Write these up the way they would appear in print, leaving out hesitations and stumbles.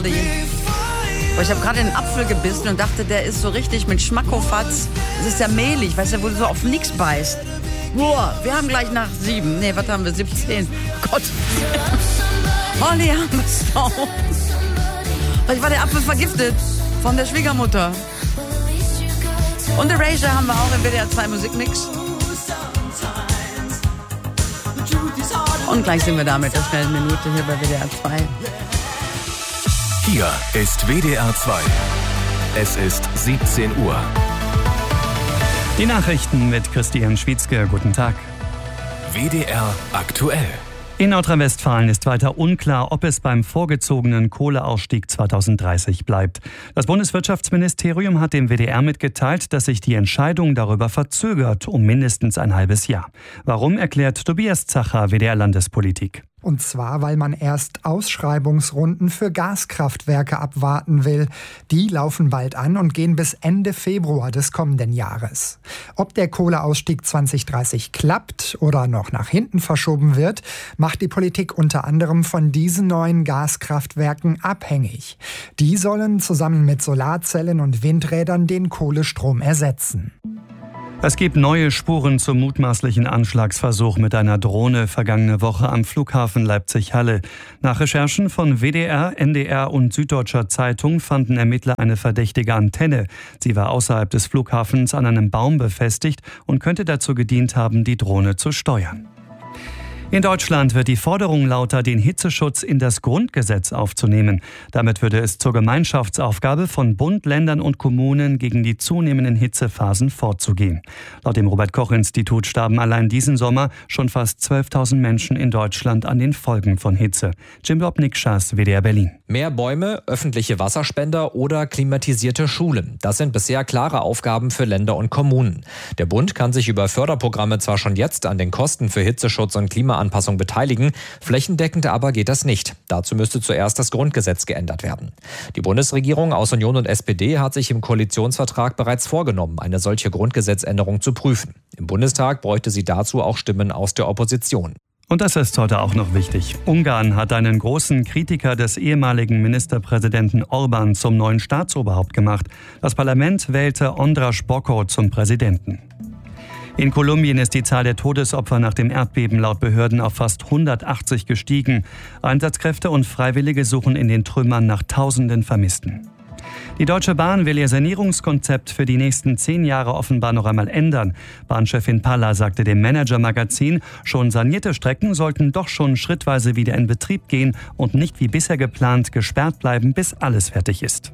Ich habe gerade einen Apfel gebissen und dachte, der ist so richtig mit Schmackofatz. Es ist ja mehlig, weißt du, wo du so auf nichts beißt. Boah, wir haben gleich nach 7. Nee, was haben wir? 17. Gott. Holly Armstrong. Vielleicht war der Apfel vergiftet von der Schwiegermutter. Und Erasure haben wir auch im WDR 2 Musikmix. Und gleich sind wir da mit der schnellen Minute hier bei WDR 2. Hier ist WDR 2. Es ist 17 Uhr. Die Nachrichten mit Christian Schwietzke. Guten Tag. WDR aktuell. In Nordrhein-Westfalen ist weiter unklar, ob es beim vorgezogenen Kohleausstieg 2030 bleibt. Das Bundeswirtschaftsministerium hat dem WDR mitgeteilt, dass sich die Entscheidung darüber verzögert um mindestens ein halbes Jahr. Warum, erklärt Tobias Zacher, WDR Landespolitik. Und zwar, weil man erst Ausschreibungsrunden für Gaskraftwerke abwarten will. Die laufen bald an und gehen bis Ende Februar des kommenden Jahres. Ob der Kohleausstieg 2030 klappt oder noch nach hinten verschoben wird, macht die Politik unter anderem von diesen neuen Gaskraftwerken abhängig. Die sollen zusammen mit Solarzellen und Windrädern den Kohlestrom ersetzen. Es gibt neue Spuren zum mutmaßlichen Anschlagsversuch mit einer Drohne vergangene Woche am Flughafen Leipzig-Halle. Nach Recherchen von WDR, NDR und Süddeutscher Zeitung fanden Ermittler eine verdächtige Antenne. Sie war außerhalb des Flughafens an einem Baum befestigt und könnte dazu gedient haben, die Drohne zu steuern. In Deutschland wird die Forderung lauter, den Hitzeschutz in das Grundgesetz aufzunehmen. Damit würde es zur Gemeinschaftsaufgabe von Bund, Ländern und Kommunen, gegen die zunehmenden Hitzephasen vorzugehen. Laut dem Robert-Koch-Institut starben allein diesen Sommer schon fast 12.000 Menschen in Deutschland an den Folgen von Hitze. Jim Bob-Nikschas, WDR Berlin. Mehr Bäume, öffentliche Wasserspender oder klimatisierte Schulen. Das sind bisher klare Aufgaben für Länder und Kommunen. Der Bund kann sich über Förderprogramme zwar schon jetzt an den Kosten für Hitzeschutz und Klimaanpassung beteiligen, flächendeckend aber geht das nicht. Dazu müsste zuerst das Grundgesetz geändert werden. Die Bundesregierung aus Union und SPD hat sich im Koalitionsvertrag bereits vorgenommen, eine solche Grundgesetzänderung zu prüfen. Im Bundestag bräuchte sie dazu auch Stimmen aus der Opposition. Und das ist heute auch noch wichtig. Ungarn hat einen großen Kritiker des ehemaligen Ministerpräsidenten Orbán zum neuen Staatsoberhaupt gemacht. Das Parlament wählte András Bokor zum Präsidenten. In Kolumbien ist die Zahl der Todesopfer nach dem Erdbeben laut Behörden auf fast 180 gestiegen. Einsatzkräfte und Freiwillige suchen in den Trümmern nach Tausenden Vermissten. Die Deutsche Bahn will ihr Sanierungskonzept für die nächsten 10 Jahre offenbar noch einmal ändern. Bahnchefin Palla sagte dem Manager-Magazin, schon sanierte Strecken sollten doch schon schrittweise wieder in Betrieb gehen und nicht wie bisher geplant gesperrt bleiben, bis alles fertig ist.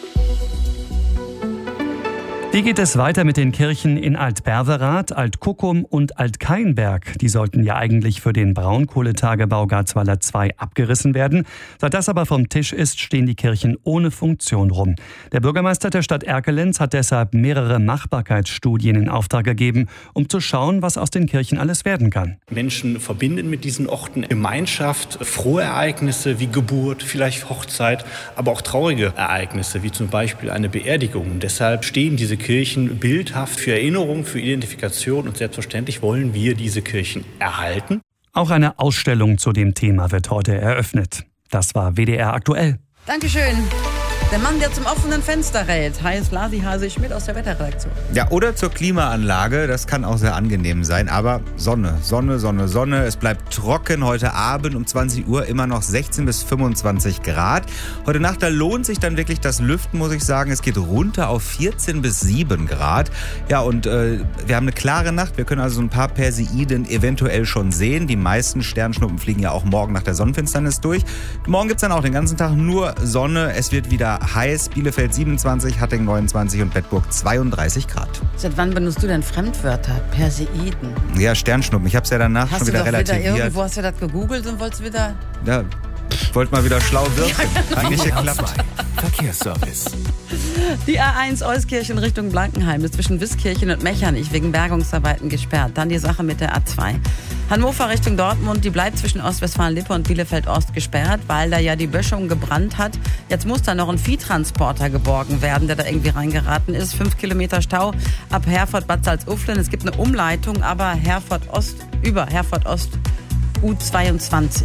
Wie geht es weiter mit den Kirchen in Alt-Berverath, Alt-Kuckum und Alt-Kainberg? Die sollten ja eigentlich für den Braunkohletagebau Garzweiler 2 abgerissen werden. Seit das aber vom Tisch ist, stehen die Kirchen ohne Funktion rum. Der Bürgermeister der Stadt Erkelenz hat deshalb mehrere Machbarkeitsstudien in Auftrag gegeben, um zu schauen, was aus den Kirchen alles werden kann. Menschen verbinden mit diesen Orten Gemeinschaft, frohe Ereignisse wie Geburt, vielleicht Hochzeit, aber auch traurige Ereignisse wie zum Beispiel eine Beerdigung. Und deshalb stehen diese Kirchen bildhaft für Erinnerung, für Identifikation und selbstverständlich wollen wir diese Kirchen erhalten. Auch eine Ausstellung zu dem Thema wird heute eröffnet. Das war WDR aktuell. Dankeschön. Der Mann, der zum offenen Fenster rät, heißt Lasi Hase-Schmidt aus der Wetterredaktion. Ja, oder zur Klimaanlage, das kann auch sehr angenehm sein, aber Sonne. Es bleibt trocken, heute Abend um 20 Uhr immer noch 16 bis 25 Grad. Heute Nacht, da lohnt sich dann wirklich das Lüften, muss ich sagen. Es geht runter auf 14 bis 7 Grad. Ja, und wir haben eine klare Nacht, wir können also ein paar Perseiden eventuell schon sehen. Die meisten Sternschnuppen fliegen ja auch morgen nach der Sonnenfinsternis durch. Morgen gibt es dann auch den ganzen Tag nur Sonne, es wird wieder heiß, Bielefeld 27, Hattingen 29 und Bedburg 32 Grad. Seit wann benutzt du denn Fremdwörter? Perseiden? Ja, Sternschnuppen. Ich habe es ja danach schon wieder relativiert. Irgendwo hast du das gegoogelt und wolltest wieder... Ja, wollte mal wieder schlau wirken. Eigentlich geklappt. Verkehrsservice. Die A1 Euskirchen Richtung Blankenheim ist zwischen Wiskirchen und Mechernich wegen Bergungsarbeiten gesperrt. Dann die Sache mit der A2. Hannover Richtung Dortmund, die bleibt zwischen Ostwestfalen-Lippe und Bielefeld-Ost gesperrt, weil da ja die Böschung gebrannt hat. Jetzt muss da noch ein Viehtransporter geborgen werden, der da irgendwie reingeraten ist. 5 Kilometer Stau ab Herford-Bad Salzuflen. Es gibt eine Umleitung, aber über Herford-Ost U22.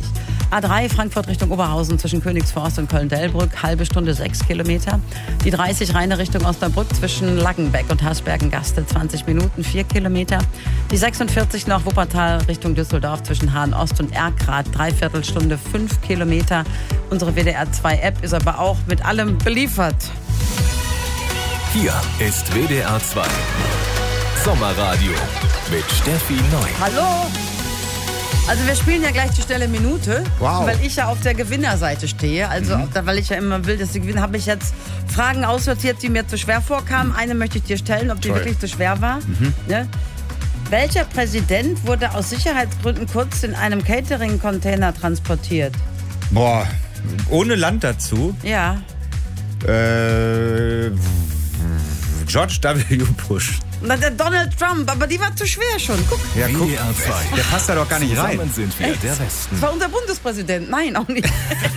A3 Frankfurt Richtung Oberhausen zwischen Königsforst und Köln-Delbrück, halbe Stunde 6 Kilometer. Die 30 Rheine Richtung Osnabrück zwischen Laggenbeck und Hasbergen-Gaste 20 Minuten, 4 Kilometer. Die 46 nach Wuppertal Richtung Düsseldorf zwischen Hahn-Ost und Erkrath, dreiviertel Stunde, 5 Kilometer. Unsere WDR 2 App ist aber auch mit allem beliefert. Hier ist WDR 2 Sommerradio mit Steffi Neu. Hallo! Also wir spielen ja gleich die schnelle Minute, Wow. weil ich ja auf der Gewinnerseite stehe. Also weil ich ja immer will, dass sie gewinnen, habe ich jetzt Fragen aussortiert, die mir zu schwer vorkamen. Eine möchte ich dir stellen, ob die wirklich zu schwer war. Ne? Welcher Präsident wurde aus Sicherheitsgründen kurz in einem Catering-Container transportiert? Boah, ohne Land dazu. Ja. George W. Bush. Na, der Donald Trump, aber die war zu schwer schon. Guck, Ja, guck, WDR 2. der passt da doch gar nicht rein. Zusammen sind wir der Westen. das war unser Bundespräsident. Nein, auch nicht.